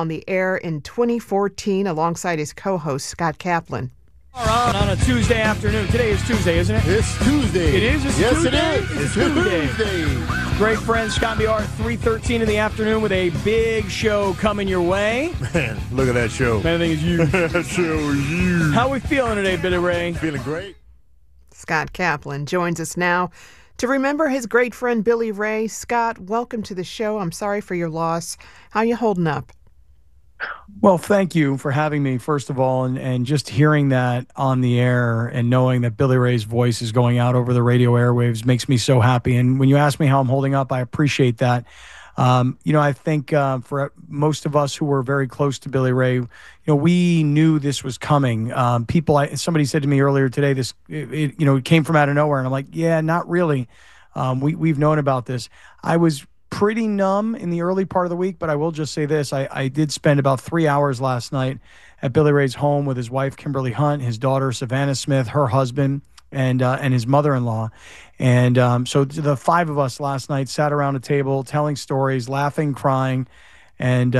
on the air in 2014 alongside his co-host, Scott Kaplan. On a Tuesday afternoon. Today is Tuesday, isn't it? It's Tuesday. It is? It's yes, Tuesday? it is. It's Tuesday. Great friend Scott BR, 3:13 in the afternoon with a big show coming your way. Man, look at that show. Man, I think it's you. That show is you. How are we feeling today, Billy Ray? Feeling great. Scott Kaplan joins us now to remember his great friend Billy Ray. Scott, welcome to the show. I'm sorry for your loss. How you holding up? Well, thank you for having me, first of all, and just hearing that on the air and knowing that Billy Ray's voice is going out over the radio airwaves makes me so happy. And when you ask me how I'm holding up, I appreciate that. I think for most of us who were very close to Billy Ray, we knew this was coming. Somebody said to me earlier today, it came from out of nowhere. And I'm like, yeah, not really. We've known about this. I was pretty numb in the early part of the week, but I will just say this. I did spend about 3 hours last night at Billy Ray's home with his wife, Kimberly Hunt, his daughter, Savannah Smith, her husband, and his mother-in-law. And so the five of us last night sat around a table telling stories, laughing, crying, and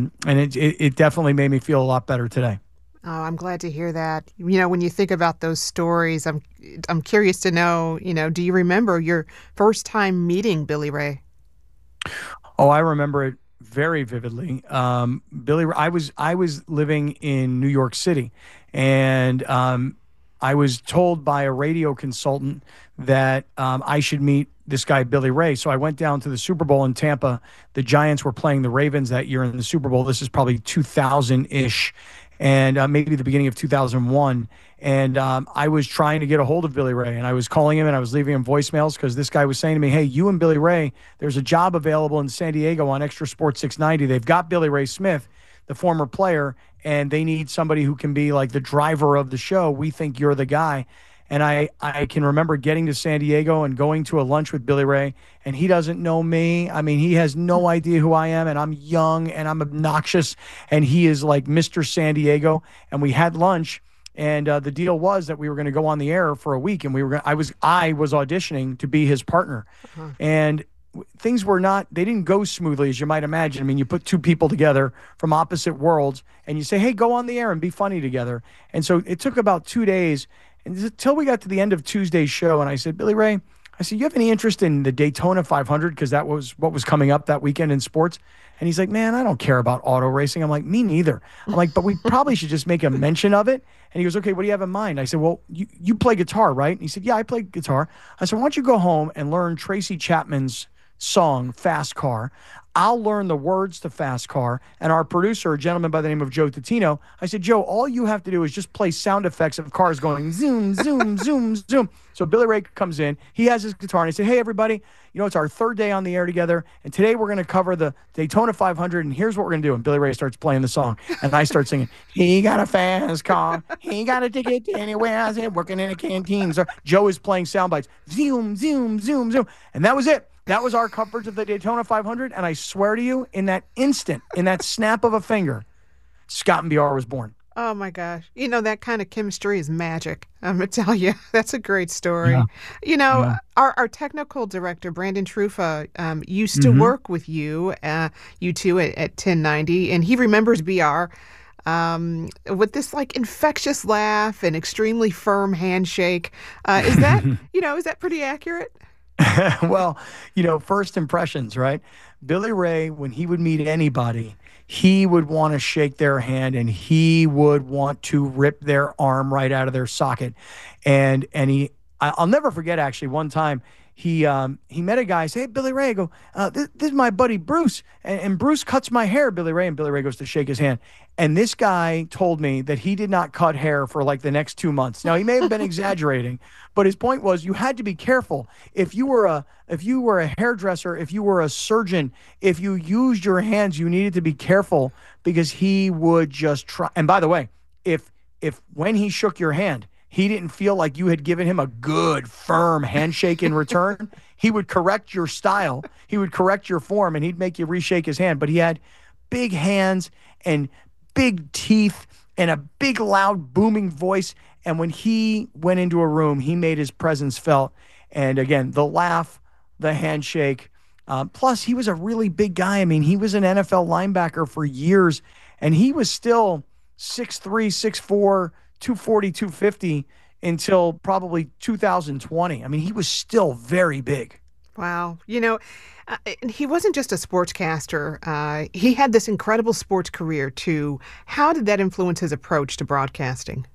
it definitely made me feel a lot better today. Oh, I'm glad to hear that. When you think about those stories, I'm curious to know, do you remember your first time meeting Billy Ray? Oh, I remember it very vividly. Billy, I was living in New York City, and I was told by a radio consultant that I should meet this guy, Billy Ray. So I went down to the Super Bowl in Tampa. The Giants were playing the Ravens that year in the Super Bowl. This is probably 2000-ish, and maybe the beginning of 2001. And I was trying to get a hold of Billy Ray, and I was calling him and I was leaving him voicemails because this guy was saying to me, hey, you and Billy Ray, there's a job available in San Diego on Extra Sports 690. They've got Billy Ray Smith, the former player, and they need somebody who can be like the driver of the show. We think you're the guy. And I can remember getting to San Diego and going to a lunch with Billy Ray, and he doesn't know me. I mean, he has no idea who I am, and I'm young and I'm obnoxious, and he is like Mr. San Diego. And we had lunch. And the deal was that we were going to go on the air for a week, and I was auditioning to be his partner. Uh-huh. And things were not, they didn't go smoothly, as you might imagine. I mean, you put two people together from opposite worlds and you say, hey, go on the air and be funny together. And so it took about 2 days until we got to the end of Tuesday's show. And I said, Billy Ray, you have any interest in the Daytona 500? Because that was what was coming up that weekend in sports. And he's like, man, I don't care about auto racing. I'm like, me neither. I'm like, but we probably should just make a mention of it. And he goes, okay, what do you have in mind? I said, well, you play guitar, right? And he said, yeah, I play guitar. I said, why don't you go home and learn Tracy Chapman's song, Fast Car. I'll learn the words to Fast Car. And our producer, a gentleman by the name of Joe Totino, I said, Joe, all you have to do is just play sound effects of cars going zoom, zoom, zoom, zoom. So Billy Ray comes in. He has his guitar, and he said, hey, everybody, it's our third day on the air together, and today we're going to cover the Daytona 500, and here's what we're going to do. And Billy Ray starts playing the song, and I start singing, he got a fast car, he got a ticket to anywhere, I said, working in a canteen. So Joe is playing sound bites, zoom, zoom, zoom, zoom, and that was it. That was our coverage of the Daytona 500, and I swear to you, in that instant, in that snap of a finger, Scott and BR was born. Oh, my gosh. That kind of chemistry is magic. I'm going to tell you. That's a great story. Yeah. Our technical director, Brandon Trufa, used to work with you two at 1090, and he remembers BR with this like infectious laugh and extremely firm handshake. Is that pretty accurate? Well, first impressions, right? Billy Ray, when he would meet anybody, he would want to shake their hand and he would want to rip their arm right out of their socket. And I'll never forget, actually, one time he met a guy, say, hey, Billy Ray, I go, this is my buddy Bruce. And Bruce cuts my hair, Billy Ray. And Billy Ray goes to shake his hand. And this guy told me that he did not cut hair for like the next 2 months. Now, he may have been exaggerating, but his point was you had to be careful. If you were a hairdresser, if you were a surgeon, if you used your hands, you needed to be careful because he would just try. And by the way, if when he shook your hand, he didn't feel like you had given him a good, firm handshake in return, he would correct your style, he would correct your form, and he'd make you reshake his hand. But he had big hands and big teeth and a big, loud, booming voice. And when he went into a room, he made his presence felt. And again, the laugh, the handshake, Plus, he was a really big guy. I mean, he was an NFL linebacker for years, and he was still 6'3", 6'4", 240, 250 until probably 2020. I mean, he was still very big. Wow. He wasn't just a sportscaster. He had this incredible sports career, too. How did that influence his approach to broadcasting?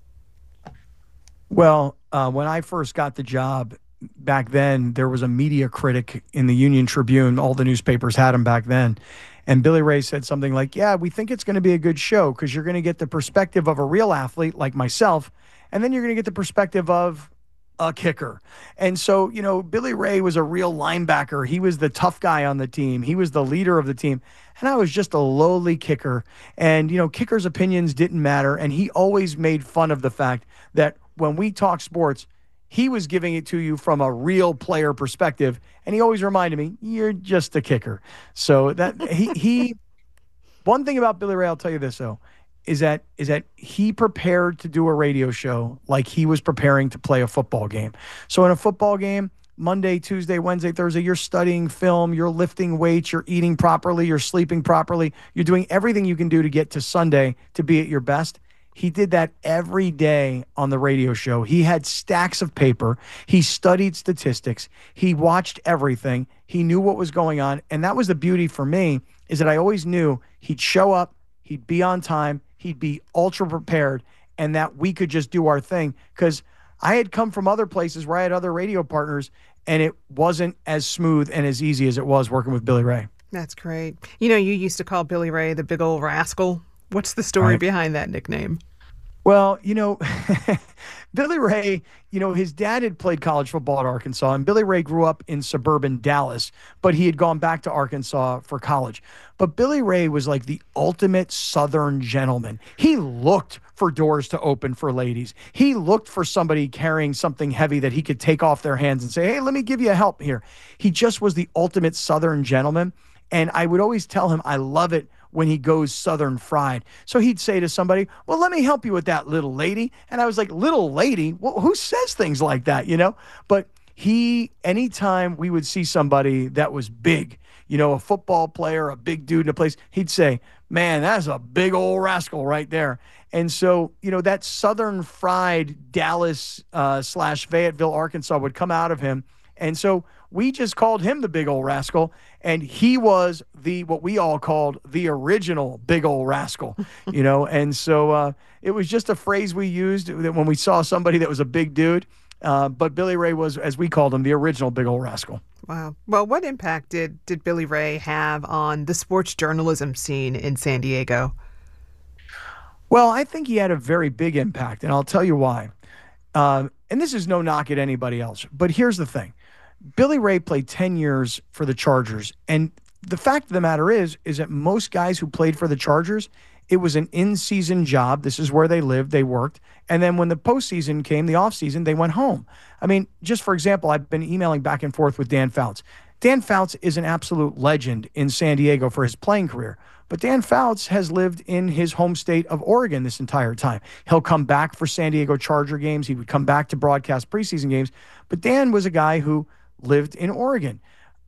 Well, when I first got the job back then, there was a media critic in the Union Tribune. All the newspapers had him back then. And Billy Ray said something like, yeah, we think it's going to be a good show because you're going to get the perspective of a real athlete like myself, and then you're going to get the perspective of a kicker. And so, Billy Ray was a real linebacker. He was the tough guy on the team. He was the leader of the team. And I was just a lowly kicker. And, kickers' opinions didn't matter. And he always made fun of the fact that when we talk sports, he was giving it to you from a real player perspective. And he always reminded me, you're just a kicker. So that he one thing about Billy Ray, I'll tell you this, though, is that he prepared to do a radio show like he was preparing to play a football game. So in a football game, Monday, Tuesday, Wednesday, Thursday, you're studying film, you're lifting weights, you're eating properly, you're sleeping properly, you're doing everything you can do to get to Sunday to be at your best. He did that every day on the radio show. He had stacks of paper. He studied statistics. He watched everything. He knew what was going on. And that was the beauty for me, is that I always knew he'd show up, he'd be on time, he'd be ultra prepared, and that we could just do our thing. Because I had come from other places where I had other radio partners, and it wasn't as smooth and as easy as it was working with Billy Ray. That's great. You used to call Billy Ray the big old rascal. What's the story behind that nickname? Well, Billy Ray, his dad had played college football at Arkansas, and Billy Ray grew up in suburban Dallas, but he had gone back to Arkansas for college. But Billy Ray was like the ultimate Southern gentleman. He looked for doors to open for ladies. He looked for somebody carrying something heavy that he could take off their hands and say, hey, let me give you a help here. He just was the ultimate Southern gentleman. And I would always tell him, I love it when he goes Southern fried. So he'd say to somebody, well, let me help you with that, little lady. And I was like, little lady? Well, who says things like that, But anytime we would see somebody that was big, a football player, a big dude in a place, he'd say, man, that's a big old rascal right there. And so, that Southern fried Dallas / Fayetteville, Arkansas would come out of him. And so we just called him the big old rascal, and he was what we all called the original big old rascal, And so it was just a phrase we used that when we saw somebody that was a big dude. But Billy Ray was, as we called him, the original big old rascal. Wow. Well, what impact did Billy Ray have on the sports journalism scene in San Diego? Well, I think he had a very big impact, and I'll tell you why. And this is no knock at anybody else, but here's the thing. Billy Ray played 10 years for the Chargers, and the fact of the matter is that most guys who played for the Chargers, it was an in-season job. This is where they lived, they worked, and then when the postseason came, the offseason, they went home. I mean, just for example, I've been emailing back and forth with Dan Fouts. Dan Fouts is an absolute legend in San Diego for his playing career. But Dan Fouts has lived in his home state of Oregon this entire time. He'll come back for San Diego Charger games. He would come back to broadcast preseason games. But Dan was a guy who lived in Oregon.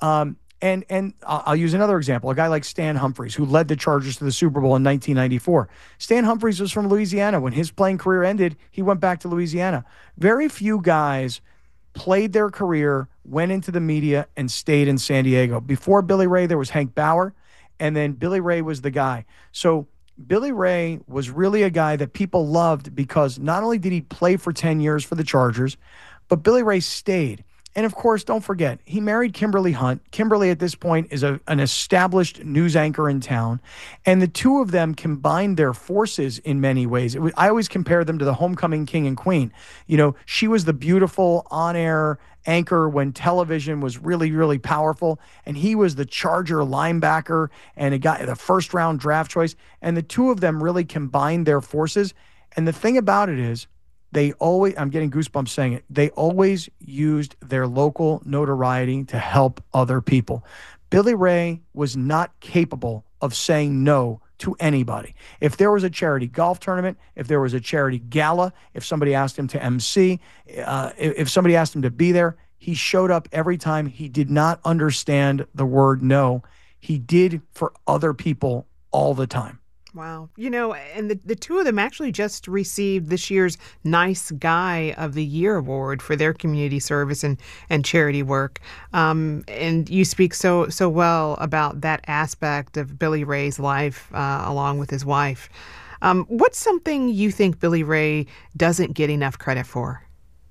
And I'll use another example, a guy like Stan Humphries, who led the Chargers to the Super Bowl in 1994. Stan Humphries was from Louisiana. When his playing career ended, he went back to Louisiana. Very few guys played their career, went into the media, and stayed in San Diego. Before Billy Ray, there was Hank Bauer, and then Billy Ray was the guy. So Billy Ray was really a guy that people loved because not only did he play for 10 years for the Chargers, but Billy Ray stayed. And of course, don't forget, he married Kimberly Hunt. Kimberly at this point is an established news anchor in town. And the two of them combined their forces in many ways. I always compare them to the homecoming king and queen. She was the beautiful on-air anchor when television was really, really powerful. And he was the Charger linebacker and the first-round draft choice. And the two of them really combined their forces. And the thing about it is, I'm getting goosebumps saying it, they always used their local notoriety to help other people. Billy Ray was not capable of saying no to anybody. If there was a charity golf tournament, if there was a charity gala, if somebody asked him to MC, if somebody asked him to be there, He showed up every time. He did not understand the word no. He did for other people all the time. Wow. And the two of them actually just received this year's Nice Guy of the Year award for their community service and charity work. And you speak so well about that aspect of Billy Ray's life along with his wife. What's something you think Billy Ray doesn't get enough credit for?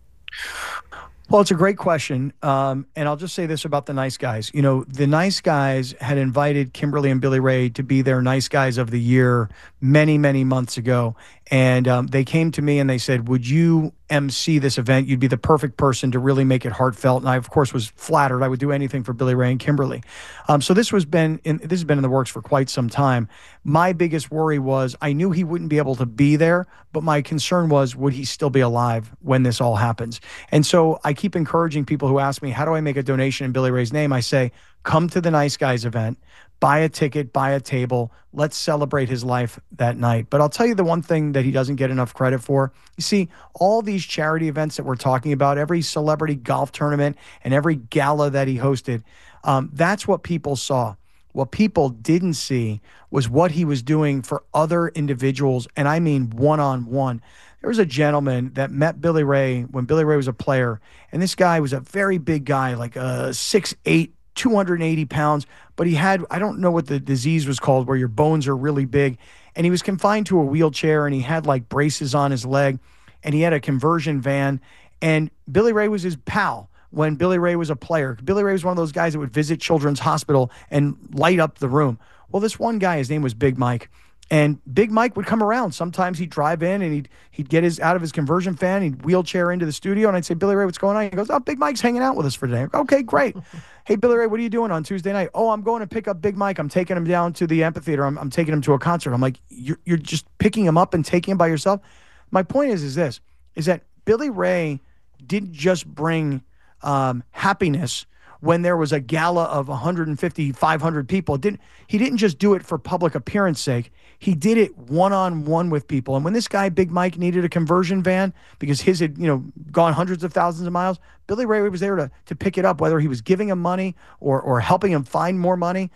Well, it's a great question. And I'll just say this about the Nice Guys. The Nice Guys had invited Kimberly and Billy Ray to be their Nice Guys of the Year many, many months ago. And they came to me and they said, would you MC this event? You'd be the perfect person to really make it heartfelt. And I, of course, was flattered. I would do anything for Billy Ray and Kimberly. So this has been in the works for quite some time. My biggest worry was I knew he wouldn't be able to be there, but my concern was, would he still be alive when this all happens? And so I keep encouraging people who ask me, how do I make a donation in Billy Ray's name? I say, come to the Nice Guys event, buy a ticket, buy a table. Let's celebrate his life that night. But I'll tell you the one thing that he doesn't get enough credit for. You see, all these charity events that we're talking about, every celebrity golf tournament and every gala that he hosted, that's what people saw. What people didn't see was what he was doing for other individuals, and I mean one-on-one. There was a gentleman that met Billy Ray when Billy Ray was a player, and this guy was a very big guy, like 6'8", 280 pounds, but he had, I don't know what the disease was called, where your bones are really big, and he was confined to a wheelchair, and he had like braces on his leg, and he had a conversion van, and Billy Ray was his pal when Billy Ray was a player. Billy Ray was one of those guys that would visit Children's Hospital and light up the room. Well, this one guy, his name was Big Mike. And Big Mike would come around. Sometimes he'd drive in and he'd get out of his conversion van, he'd wheelchair into the studio, and I'd say, Billy Ray, what's going on? He goes, oh, Big Mike's hanging out with us for today. I go, okay, great. Hey, Billy Ray, what are you doing on Tuesday night? Oh, I'm going to pick up Big Mike. I'm taking him down to the amphitheater. I'm taking him to a concert. I'm like, you're just picking him up and taking him by yourself? My point is that Billy Ray didn't just bring happiness when there was a gala of 150, 500 people. He didn't just do it for public appearance sake. He did it one-on-one with people. And when this guy, Big Mike, needed a conversion van because his had, gone hundreds of thousands of miles, Billy Ray was there to pick it up, whether he was giving him money or helping him find more money,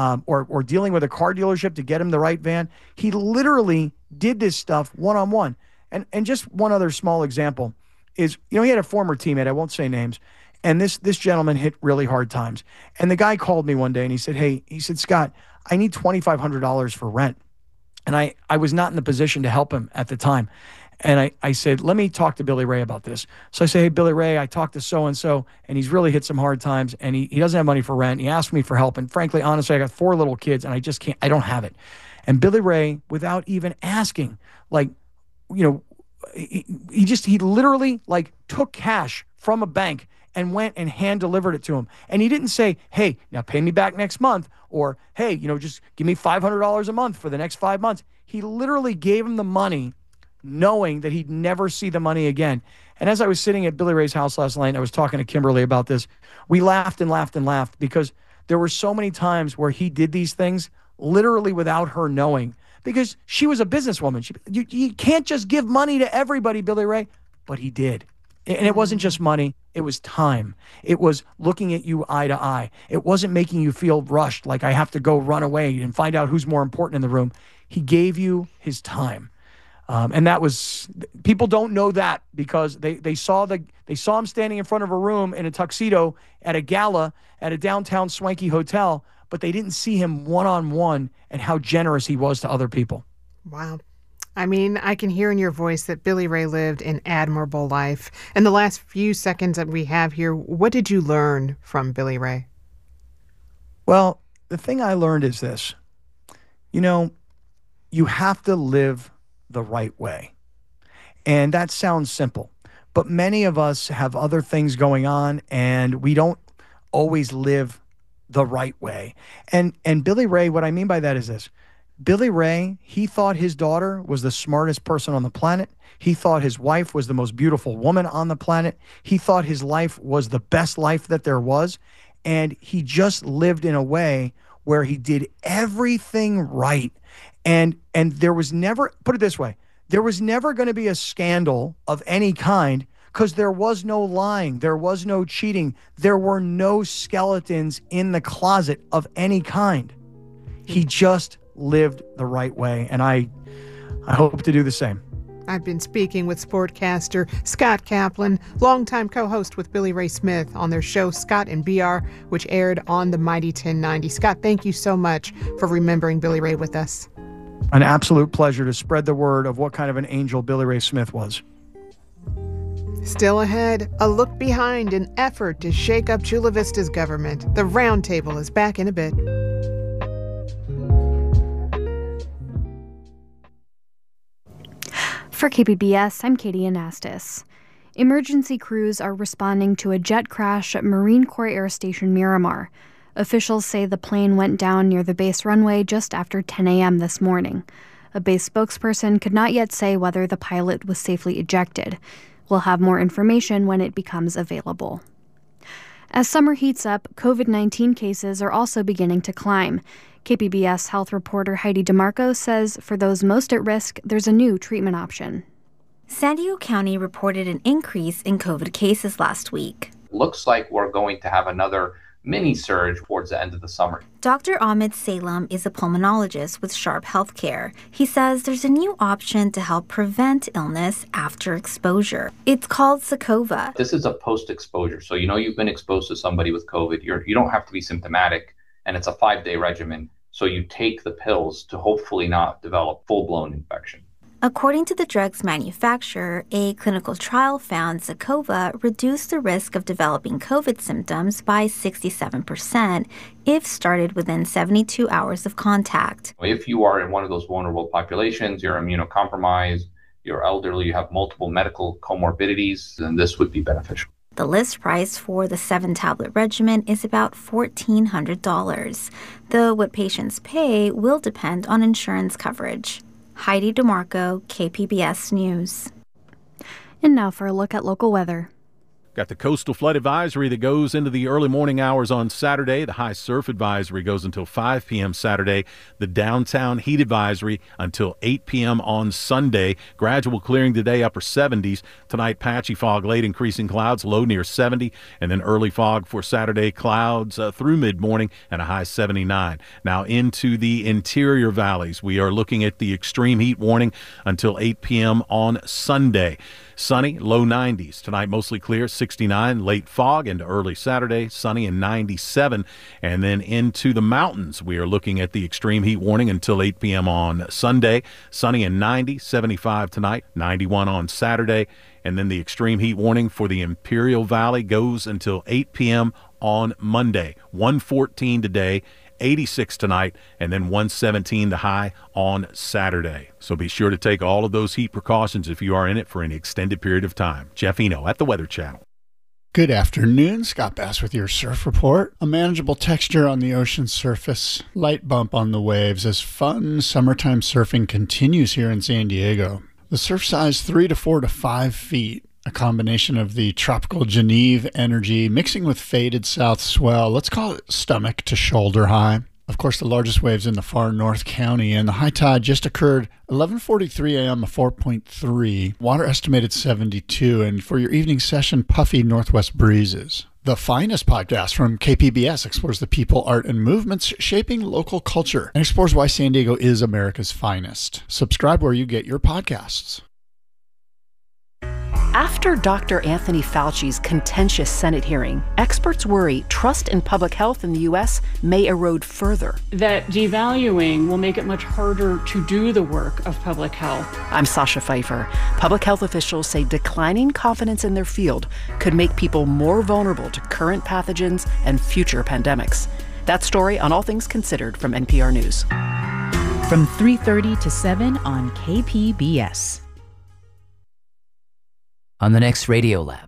or dealing with a car dealership to get him the right van. He literally did this stuff one-on-one. And just one other small example is, he had a former teammate, I won't say names, and this gentleman hit really hard times. And the guy called me one day and he said, Scott, I need $2,500 for rent. And I was not in the position to help him at the time. And I said, let me talk to Billy Ray about this. So I say, hey, Billy Ray, I talked to so-and-so, and he's really hit some hard times, and he doesn't have money for rent. He asked me for help. And frankly, honestly, I got 4 little kids, and I don't have it. And Billy Ray, without even asking, he literally took cash from a bank and went and hand delivered it to him. And he didn't say, hey, now pay me back next month, or hey, just give me $500 a month for the next 5 months. He literally gave him the money knowing that he'd never see the money again. And as I was sitting at Billy Ray's house last night, I was talking to Kimberly about this. We laughed and laughed and laughed because there were so many times where he did these things literally without her knowing, because she was a businesswoman. You can't just give money to everybody, Billy Ray. But he did. And it wasn't just money. It was time. It was looking at you eye to eye. It wasn't making you feel rushed, like I have to go run away and find out who's more important in the room. He gave you his time. And that was, people don't know that because they saw him standing in front of a room in a tuxedo at a gala at a downtown swanky hotel, but they didn't see him one-on-one and how generous he was to other people. Wow. I mean, I can hear in your voice that Billy Ray lived an admirable life. In the last few seconds that we have here, what did you learn from Billy Ray? Well, the thing I learned is this. You have to live the right way. And that sounds simple, but many of us have other things going on and we don't always live the right way. And Billy Ray, what I mean by that is this. Billy Ray, he thought his daughter was the smartest person on the planet. He thought his wife was the most beautiful woman on the planet. He thought his life was the best life that there was. And he just lived in a way where he did everything right. And there was never, put it this way, there was never going to be a scandal of any kind because there was no lying. There was no cheating. There were no skeletons in the closet of any kind. He just lived the right way. And I hope to do the same. I've been speaking with sportcaster Scott Kaplan, longtime co-host with Billy Ray Smith on their show Scott and BR, which aired on the Mighty 1090. Scott, thank you so much for remembering Billy Ray with us. An absolute pleasure to spread the word of what kind of an angel Billy Ray Smith was. Still ahead, a look behind an effort to shake up Chula Vista's government. The Roundtable is back in a bit. For KPBS, I'm Katie Anastas. Emergency crews are responding to a jet crash at Marine Corps Air Station Miramar. Officials say the plane went down near the base runway just after 10 a.m. this morning. A base spokesperson could not yet say whether the pilot was safely ejected. We'll have more information when it becomes available. As summer heats up, COVID-19 cases are also beginning to climb. KPBS health reporter Heidi DeMarco says for those most at risk, there's a new treatment option. San Diego County reported an increase in COVID cases last week. Looks like we're going to have another mini surge towards the end of the summer. Dr. Ahmed Salem is a pulmonologist with Sharp Healthcare. He says there's a new option to help prevent illness after exposure. It's called Sakova. This is a post-exposure. So you've been exposed to somebody with COVID. You don't have to be symptomatic, and it's a 5-day regimen. So you take the pills to hopefully not develop full-blown infection. According to the drug's manufacturer, a clinical trial found Sakova reduced the risk of developing COVID symptoms by 67% if started within 72 hours of contact. If you are in one of those vulnerable populations, you're immunocompromised, you're elderly, you have multiple medical comorbidities, then this would be beneficial. The list price for the 7-tablet regimen is about $1,400, though what patients pay will depend on insurance coverage. Heidi DeMarco, KPBS News. And now for a look at local weather. Got the coastal flood advisory that goes into the early morning hours on Saturday. The high surf advisory goes until 5 p.m. Saturday. The downtown heat advisory until 8 p.m. on Sunday. Gradual clearing today, upper 70s. Tonight, patchy fog, late increasing clouds, low near 70. And then early fog for Saturday, clouds through mid-morning and a high 79. Now into the interior valleys. We are looking at the extreme heat warning until 8 p.m. on Sunday. Sunny, low 90s. Tonight, mostly clear, 69. Late fog into early Saturday, sunny and 97. And then into the mountains, we are looking at the extreme heat warning until 8 p.m. on Sunday. Sunny and 90, 75 tonight, 91 on Saturday. And then the extreme heat warning for the Imperial Valley goes until 8 p.m. on Monday. 114 today. 86 tonight, and then 117 the high on Saturday. So be sure to take all of those heat precautions if you are in it for an extended period of time. Jeff Eno at the Weather Channel. Good afternoon. Scott Bass with your surf report. A manageable texture on the ocean surface, light bump on the waves as fun summertime surfing continues here in San Diego. The surf size 3 to 4 to 5 feet. A combination of the tropical Geneve energy mixing with faded south swell. Let's call it stomach to shoulder high. Of course, the largest waves in the far north county, and the high tide just occurred 11:43 a.m. a 4.3. Water estimated 72, and for your evening session, puffy northwest breezes. The Finest podcast from KPBS explores the people, art, and movements shaping local culture and explores why San Diego is America's finest. Subscribe where you get your podcasts. After Dr. Anthony Fauci's contentious Senate hearing, experts worry trust in public health in the U.S. may erode further. That devaluing will make it much harder to do the work of public health. I'm Sasha Pfeiffer. Public health officials say declining confidence in their field could make people more vulnerable to current pathogens and future pandemics. That story on All Things Considered from NPR News. From 3:30 to 7 on KPBS. On the next Radio Lab.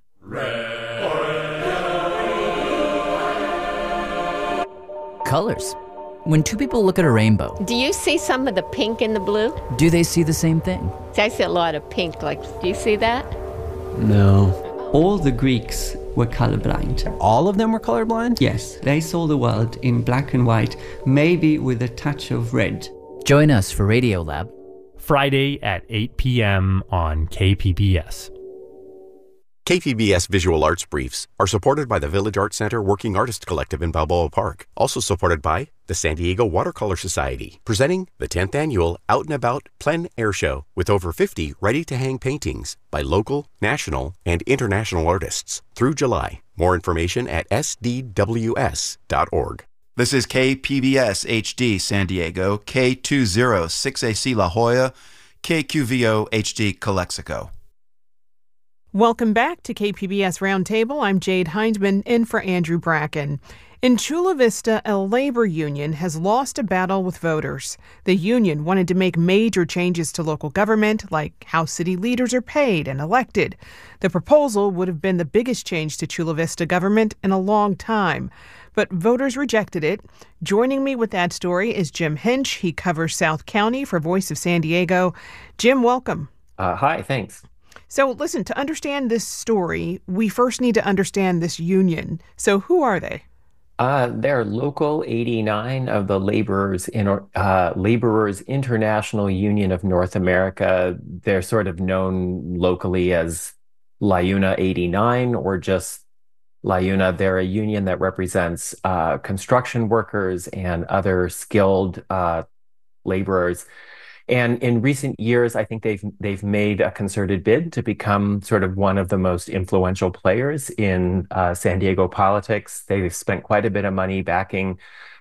Colors. When two people look at a rainbow, do you see some of the pink in the blue? Do they see the same thing? I see a lot of pink. Do you see that? No. All the Greeks were colorblind. All of them were colorblind? Yes. They saw the world in black and white, maybe with a touch of red. Join us for Radio Lab. Friday at 8 p.m. on KPBS. KPBS Visual Arts Briefs are supported by the Village Arts Center Working Artist Collective in Balboa Park. Also supported by the San Diego Watercolor Society, presenting the 10th annual Out and About Plein Air Show with over 50 ready-to-hang paintings by local, national, and international artists through July. More information at sdws.org. This is KPBS HD San Diego, K206AC La Jolla, KQVO HD Calexico. Welcome back to KPBS Roundtable. I'm Jade Hindman, in for Andrew Bracken. In Chula Vista, a labor union has lost a battle with voters. The union wanted to make major changes to local government, like how city leaders are paid and elected. The proposal would have been the biggest change to Chula Vista government in a long time. But voters rejected it. Joining me with that story is Jim Hinch. He covers South County for Voice of San Diego. Jim, welcome. Hi, thanks. So listen, to understand this story, we first need to understand this union. So who are they? They're Local 89 of the Laborers International Union of North America. They're sort of known locally as LIUNA 89 or just LIUNA. They're a union that represents construction workers and other skilled laborers. And in recent years, I think they've made a concerted bid to become sort of one of the most influential players in San Diego politics. They've spent quite a bit of money backing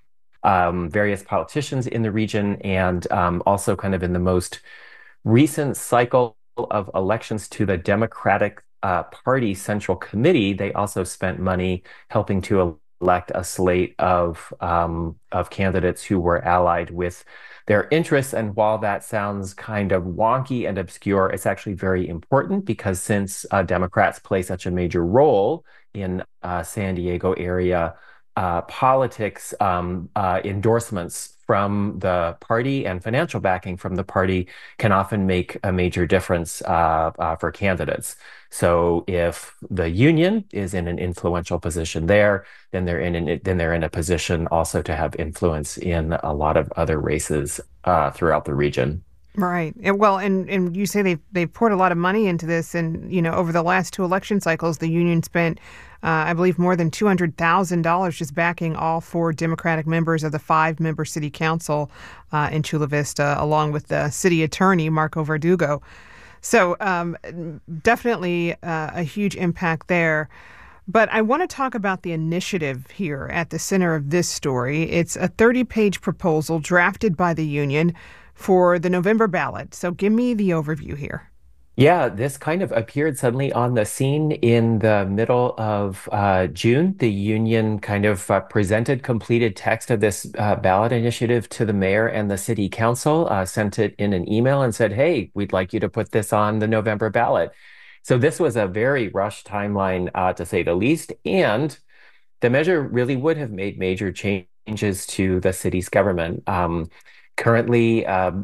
various politicians in the region, and also kind of in the most recent cycle of elections to the Democratic Party Central Committee, they also spent money helping to elect a slate of candidates who were allied with their interests. And while that sounds kind of wonky and obscure, it's actually very important because since Democrats play such a major role in San Diego area politics, endorsements from the party and financial backing from the party can often make a major difference for candidates. So if the union is in an influential position there, then they're in a position also to have influence in a lot of other races throughout the region. Right. Well, and you say they've poured a lot of money into this, and over the last two election cycles, the union spent, I believe, more than $200,000 just backing all four Democratic members of the 5-member city council in Chula Vista, along with the city attorney Marco Verdugo. So definitely a huge impact there. But I want to talk about the initiative here at the center of this story. It's a 30-page proposal drafted by the union for the November ballot. So give me the overview here. Yeah, this kind of appeared suddenly on the scene in the middle of June. The union kind of presented completed text of this ballot initiative to the mayor and the city council, sent it in an email and said, hey, we'd like you to put this on the November ballot. So this was a very rushed timeline, to say the least. And the measure really would have made major changes to the city's government. Currently,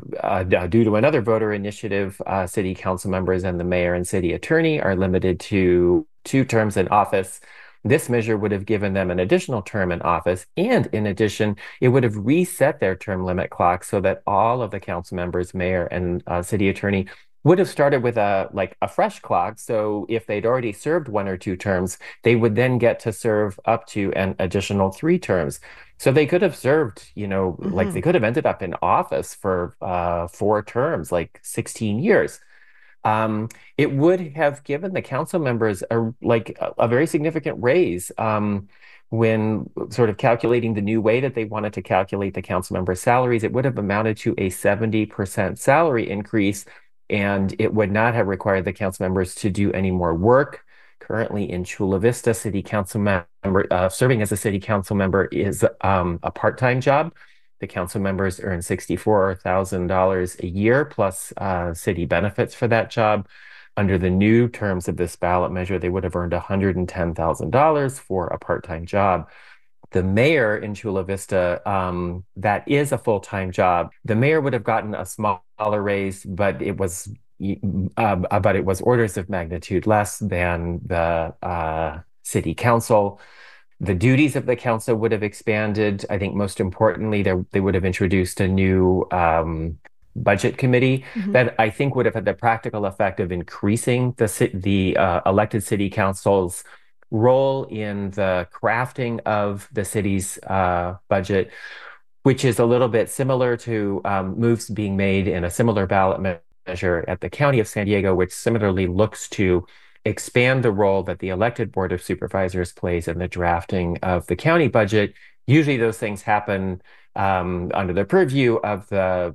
due to another voter initiative, city council members and the mayor and city attorney are limited to 2 terms in office. This measure would have given them an additional term in office. And in addition, it would have reset their term limit clock so that all of the council members, mayor and city attorney would have started with a fresh clock. So if they'd already served 1 or 2 terms, they would then get to serve up to an additional 3 terms. So they could have served, like they could have ended up in office for 4 terms, like 16 years. It would have given the council members a very significant raise when sort of calculating the new way that they wanted to calculate the council members' salaries. It would have amounted to a 70% salary increase, and it would not have required the council members to do any more work. Currently in Chula Vista, city council member serving as a city council member is a part-time job. The council members earn $64,000 a year plus city benefits for that job. Under the new terms of this ballot measure, they would have earned $110,000 for a part-time job. The mayor in Chula Vista, that is a full-time job. The mayor would have gotten a smaller raise, but it was orders of magnitude less than the city council. The duties of the council would have expanded. I think most importantly, they would have introduced a new budget committee that I think would have had the practical effect of increasing the elected city council's role in the crafting of the city's budget, which is a little bit similar to moves being made in a similar ballot measure at the County of San Diego, which similarly looks to expand the role that the elected Board of Supervisors plays in the drafting of the county budget. Usually those things happen under the purview of the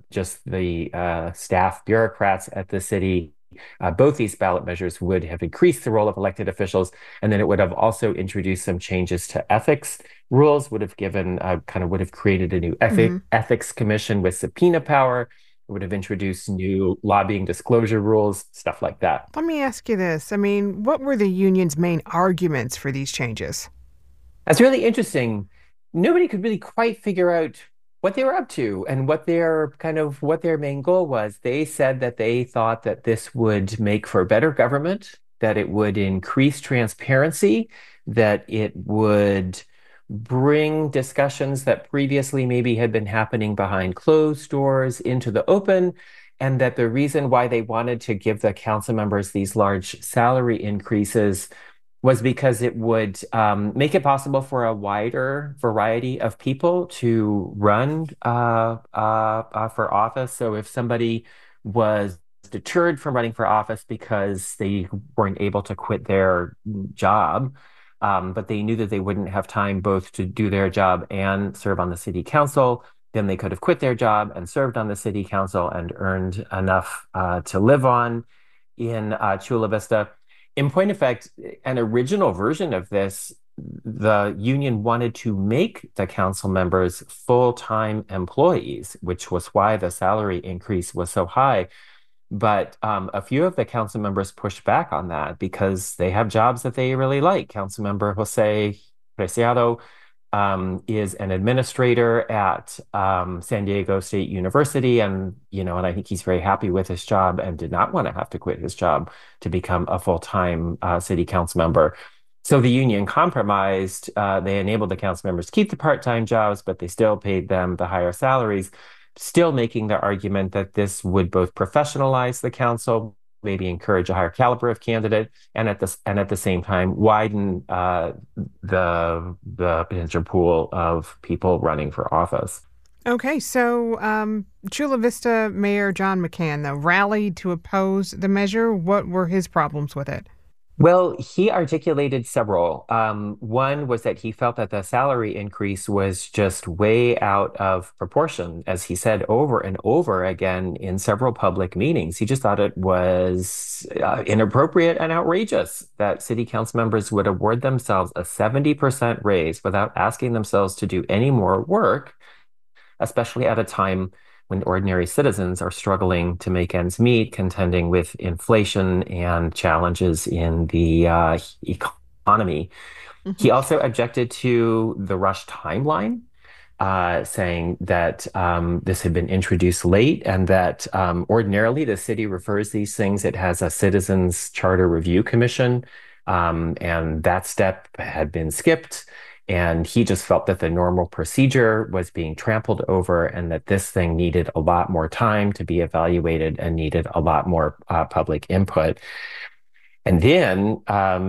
staff bureaucrats at the city. Both these ballot measures would have increased the role of elected officials, and then it would have also introduced some changes to ethics rules, would have created a new ethics commission with subpoena power. It would have introduced new lobbying disclosure rules, stuff like that. Let me ask you this. I mean, what were the union's main arguments for these changes? That's really interesting. Nobody could really quite figure out what they were up to and what their main goal was. They said that they thought that this would make for better government, that it would increase transparency, that it would bring discussions that previously maybe had been happening behind closed doors into the open, and that the reason why they wanted to give the council members these large salary increases was because it would make it possible for a wider variety of people to run for office. So if somebody was deterred from running for office because they weren't able to quit their job, but they knew that they wouldn't have time both to do their job and serve on the city council, then they could have quit their job and served on the city council and earned enough to live on in Chula Vista. In point of fact, an original version of this, the union wanted to make the council members full-time employees, which was why the salary increase was so high. But a few of the council members pushed back on that because they have jobs that they really like. Councilmember Jose Preciado is an administrator at San Diego State University, and I think he's very happy with his job and did not want to have to quit his job to become a full-time city council member. So the union compromised. They enabled the council members to keep the part-time jobs, but they still paid them the higher salaries, still making the argument that this would both professionalize the council, maybe encourage a higher caliber of candidate, and at the same time widen the potential pool of people running for office. Okay, so Chula Vista Mayor John McCann, though, rallied to oppose the measure. What were his problems with it? Well, he articulated several. One was that he felt that the salary increase was just way out of proportion, as he said over and over again in several public meetings. He just thought it was inappropriate and outrageous that city council members would award themselves a 70% raise without asking themselves to do any more work, especially at a time when ordinary citizens are struggling to make ends meet, contending with inflation and challenges in the economy. He also objected to the rush timeline, saying that this had been introduced late and that ordinarily the city refers these things. It has a Citizens Charter Review Commission, and that step had been skipped. And he just felt that the normal procedure was being trampled over and that this thing needed a lot more time to be evaluated and needed a lot more public input. And then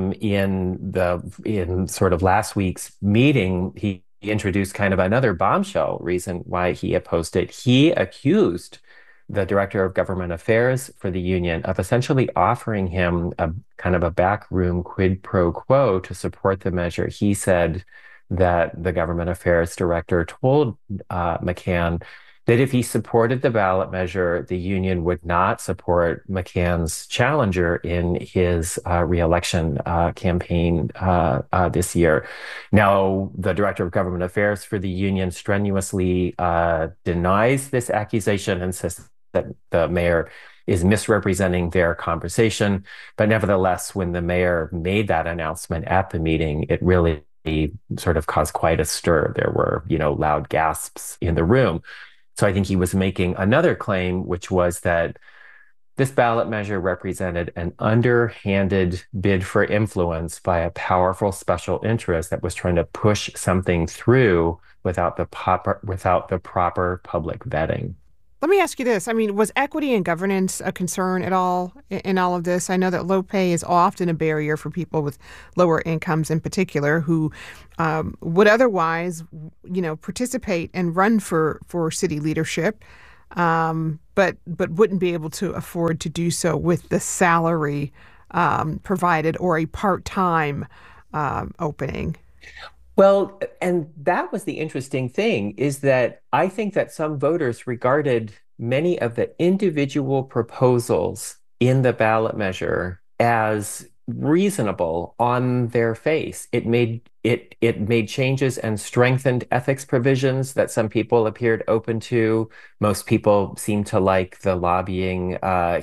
in sort of last week's meeting, he introduced kind of another bombshell reason why he opposed it. He accused the director of government affairs for the union of essentially offering him a kind of a backroom quid pro quo to support the measure. He said that the government affairs director told McCann that if he supported the ballot measure, the union would not support McCann's challenger in his reelection campaign this year. Now, the director of government affairs for the union strenuously denies this accusation and says that the mayor is misrepresenting their conversation. But nevertheless, when the mayor made that announcement at the meeting, it really sort of caused quite a stir. There were, loud gasps in the room. So I think he was making another claim, which was that this ballot measure represented an underhanded bid for influence by a powerful special interest that was trying to push something through without the proper public vetting. Let me ask you this. I mean, was equity and governance a concern at all in all of this? I know that low pay is often a barrier for people with lower incomes in particular who would otherwise, participate and run for city leadership, but wouldn't be able to afford to do so with the salary provided or a part-time opening. Well, and that was the interesting thing, is that I think that some voters regarded many of the individual proposals in the ballot measure as reasonable on their face. It made changes and strengthened ethics provisions that some people appeared open to. Most people seemed to like the lobbying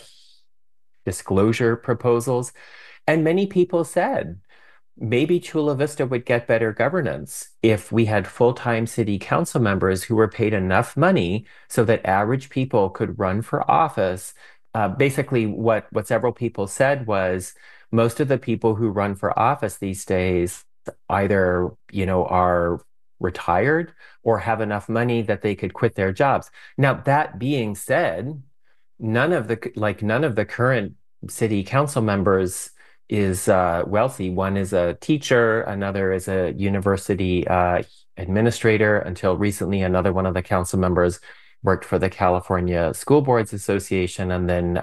disclosure proposals. And many people said, maybe Chula Vista would get better governance if we had full-time city council members who were paid enough money so that average people could run for office. Basically, what several people said was most of the people who run for office these days either, are retired or have enough money that they could quit their jobs. Now, that being said, none of the current city council members is wealthy. One is a teacher, another is a university administrator. Until recently, another one of the council members worked for the California School Boards Association, and then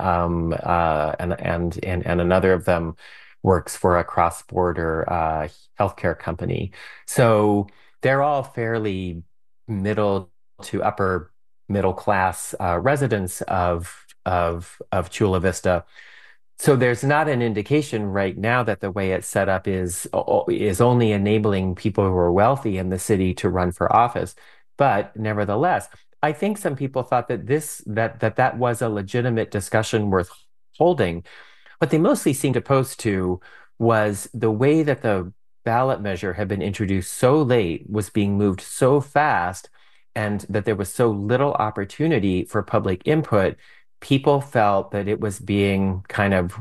and another of them works for a cross-border healthcare company. So they're all fairly middle to upper middle class residents of Chula Vista. So there's not an indication right now that the way it's set up is only enabling people who are wealthy in the city to run for office. But nevertheless, I think some people thought that that was a legitimate discussion worth holding. What they mostly seemed opposed to was the way that the ballot measure had been introduced so late, was being moved so fast, and that there was so little opportunity for public input. People felt that it was being kind of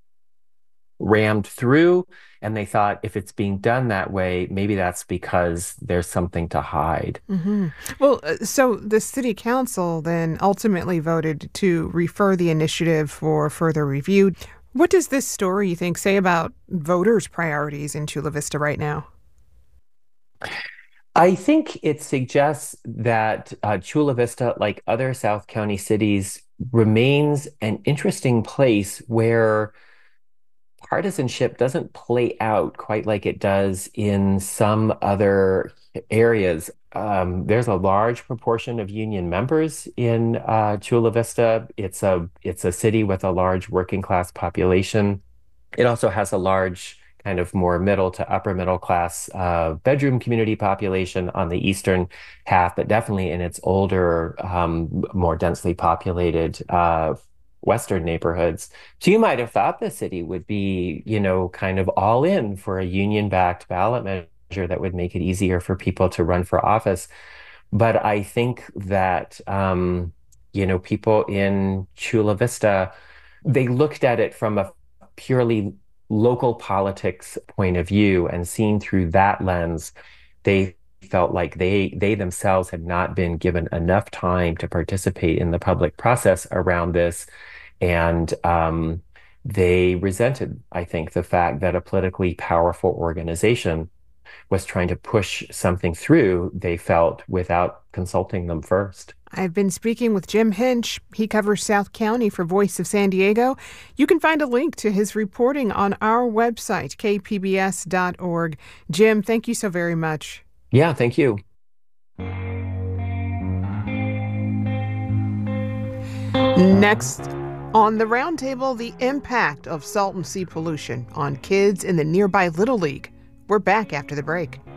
rammed through, and they thought if it's being done that way, maybe that's because there's something to hide. Mm-hmm. Well, so the city council then ultimately voted to refer the initiative for further review. What does this story, you think, say about voters' priorities in Chula Vista right now? I think it suggests that Chula Vista, like other South County cities, remains an interesting place where partisanship doesn't play out quite like it does in some other areas. There's a large proportion of union members in Chula Vista. It's a city with a large working class population. It also has a large kind of more middle to upper middle class bedroom community population on the eastern half, but definitely in its older, more densely populated western neighborhoods. So you might have thought the city would be, kind of all in for a union-backed ballot measure that would make it easier for people to run for office. But I think that, people in Chula Vista, they looked at it from a purely local politics point of view, and seen through that lens, they felt like they themselves had not been given enough time to participate in the public process around this. And they resented, I think, the fact that a politically powerful organization was trying to push something through, they felt, without consulting them first. I've been speaking with Jim Hinch. He covers South County for Voice of San Diego. You can find a link to his reporting on our website, kpbs.org. Jim, thank you so very much. Yeah, thank you. Next on the roundtable, the impact of salton sea pollution on kids in the nearby Little League. We're back after the break.